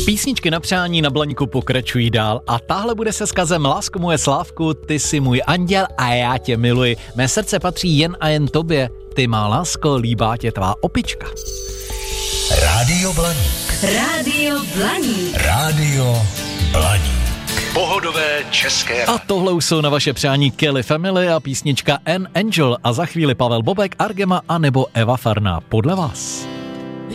Písničky na přání na Blaňku pokračují dál a tahle bude se skazem Lásko moje Slávku, ty jsi můj anděl a já tě miluji. Mé srdce patří jen a jen tobě, ty má lásko, líbá tě tvá opička. Rádio Blaník. Rádio Blaník. Rádio Blaník. Pohodové české. A tohle už jsou na vaše přání Kelly Family a písnička An Angel a za chvíli Pavel Bobek, Argema a nebo Eva Farná. Podle vás.